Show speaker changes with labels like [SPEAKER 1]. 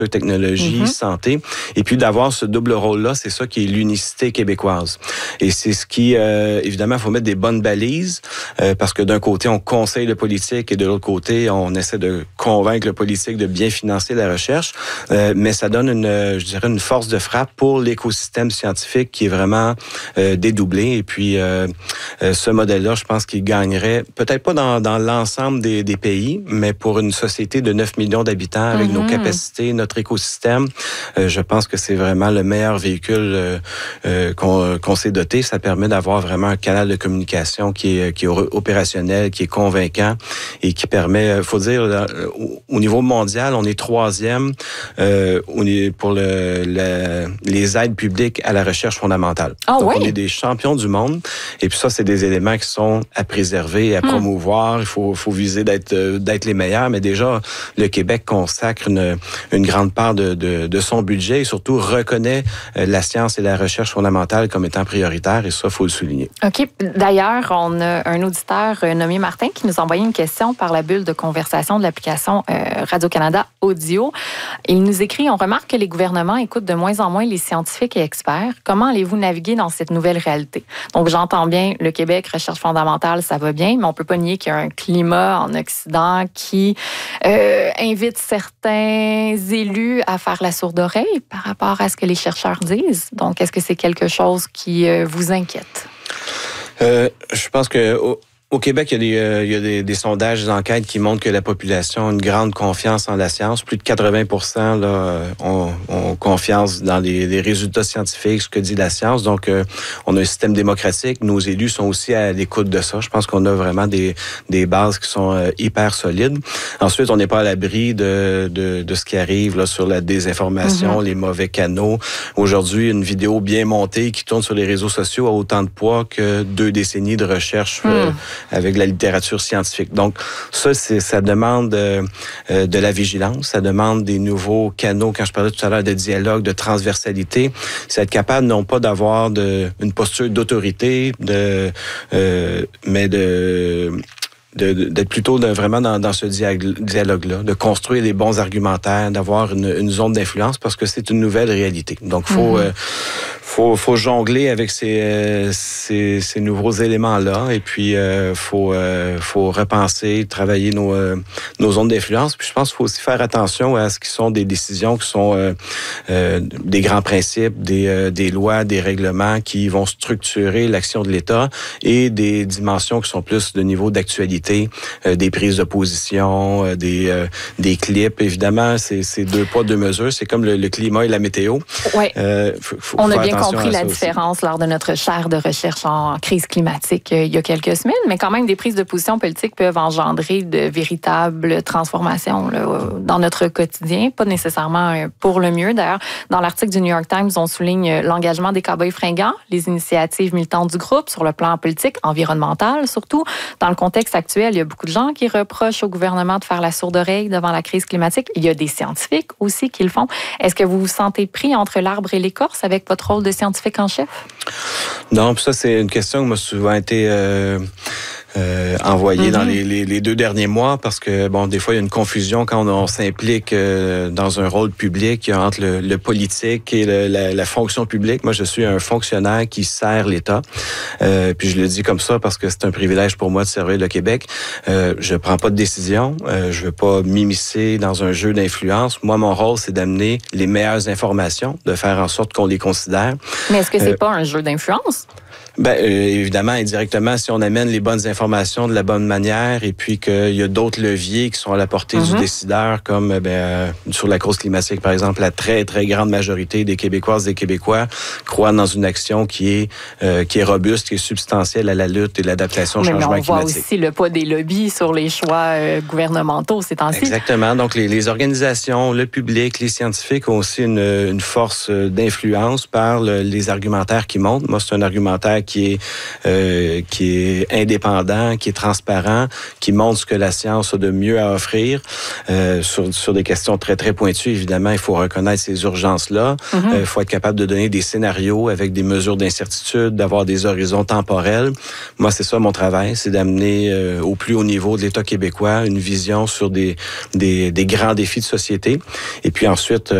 [SPEAKER 1] technologie, santé, et puis d'avoir ce double rôle-là, c'est ça qui est l'unicité québécoise. Et c'est ce qui, évidemment, il faut mettre des bonnes balises, parce que d'un côté, on conseille le politique, et de l'autre côté, on essaie de convaincre le politique de bien financer la recherche, mais ça donne une force de frappe pour l'écosystème scientifique qui est vraiment dédoublé. Et puis, ce modèle-là, je pense qu'il gagnerait, peut-être pas dans l'ensemble des pays, mais pour une société de 9 millions d'habitants, avec nos capacités, notre écosystème, je pense que c'est vraiment le meilleur véhicule qu'on s'est doté. Ça permet d'avoir vraiment un canal de communication qui est opérationnel, qui est convaincant et qui permet, faut dire, au niveau mondial, on est 3e pour les aides publiques à la recherche fondamentale. Donc, on est des champions du monde. Et puis ça, c'est des éléments qui sont à préserver et à promouvoir. Il faut viser d'être les meilleurs. Mais déjà, le Québec consacre une grande part de son budget et surtout reconnaît la science et la recherche fondamentale comme étant prioritaire. Et ça, il faut le souligner.
[SPEAKER 2] OK. D'ailleurs, on a un auditeur nommé Martin qui nous a envoyé une question par la bulle de conversation de l'application Radio-Canada Audio. Il nous écrit, on remarque que les gouvernements écoutent de moins en moins les scientifiques et experts. Comment allez-vous naviguer dans cette nouvelle réalité? Donc, j'entends bien, le Québec, recherche fondamentale, ça va bien, mais on peut pas nier qu'il y a un climat en Occident qui invite certains élus à faire la sourde oreille par rapport à ce que les chercheurs disent. Donc, est-ce que c'est quelque chose qui vous inquiète?
[SPEAKER 1] Je pense que au Québec, il y a des sondages, des enquêtes qui montrent que la population a une grande confiance en la science. Plus de 80% là, ont confiance dans les résultats scientifiques, ce que dit la science. Donc, on a un système démocratique. Nos élus sont aussi à l'écoute de ça. Je pense qu'on a vraiment des bases qui sont hyper solides. Ensuite, on n'est pas à l'abri de ce qui arrive là, sur la désinformation, les mauvais canaux. Aujourd'hui, une vidéo bien montée qui tourne sur les réseaux sociaux a autant de poids que 2 décennies de recherche avec la littérature scientifique. Donc, ça demande de la vigilance, ça demande des nouveaux canaux, quand je parlais tout à l'heure de dialogue, de transversalité, c'est être capable non pas d'avoir une posture d'autorité, mais d'être plutôt vraiment dans ce dialogue-là, de construire des bons argumentaires, d'avoir une zone d'influence, parce que c'est une nouvelle réalité. Donc, faut jongler avec ces nouveaux éléments-là, et puis faut repenser, travailler nos zones d'influence. Puis je pense qu'il faut aussi faire attention à ce qui sont des décisions qui sont des grands principes, des lois, des règlements qui vont structurer l'action de l'État, et des dimensions qui sont plus de niveau d'actualité, des prises de position, des clips. Évidemment, c'est 2 poids, 2 mesures. C'est comme le climat et la météo.
[SPEAKER 2] Oui. On a bien compris la
[SPEAKER 1] aussi.
[SPEAKER 2] différence lors de notre chaire de recherche en crise climatique il y a quelques semaines, mais quand même, des prises de position politiques peuvent engendrer de véritables transformations là, dans notre quotidien, pas nécessairement pour le mieux. D'ailleurs, dans l'article du New York Times, on souligne l'engagement des Cowboys fringants, les initiatives militantes du groupe sur le plan politique, environnemental surtout. Dans le contexte actuel, il y a beaucoup de gens qui reprochent au gouvernement de faire la sourde oreille devant la crise climatique. Il y a des scientifiques aussi qui le font. Est-ce que vous vous sentez pris entre l'arbre et l'écorce avec votre rôle de scientifique en chef?
[SPEAKER 1] Non, puis ça, c'est une question qui m'a souvent été envoyé dans les 2 derniers mois, parce que, bon, des fois, il y a une confusion quand on s'implique dans un rôle public entre le politique et la fonction publique. Moi, je suis un fonctionnaire qui sert l'État. Puis je le dis comme ça parce que c'est un privilège pour moi de servir le Québec. Je prends pas de décision. Je veux pas m'immiscer dans un jeu d'influence. Moi, mon rôle, c'est d'amener les meilleures informations, de faire en sorte qu'on les considère.
[SPEAKER 2] Mais est-ce que c'est pas un jeu d'influence?
[SPEAKER 1] Ben, évidemment, indirectement, si on amène les bonnes informations de la bonne manière, et puis qu'il y a d'autres leviers qui sont à la portée du décideur, comme sur la cause climatique, par exemple, la très, très grande majorité des Québécoises et des Québécois croient dans une action qui est robuste, qui est substantielle à la lutte et l'adaptation au changement climatique.
[SPEAKER 2] Mais on voit aussi le poids des lobbies sur les choix gouvernementaux ces temps-ci.
[SPEAKER 1] Exactement. Donc, les organisations, le public, les scientifiques ont aussi une force d'influence par les argumentaires qui montent. Moi, c'est un argumentaire qui est indépendant, indépendant, qui est transparent, qui montre ce que la science a de mieux à offrir sur des questions très, très pointues. Évidemment, il faut reconnaître ces urgences-là. Il faut être capable de donner des scénarios avec des mesures d'incertitude, d'avoir des horizons temporels. Moi, c'est ça mon travail, c'est d'amener au plus haut niveau de l'État québécois une vision sur des grands défis de société. Et puis ensuite,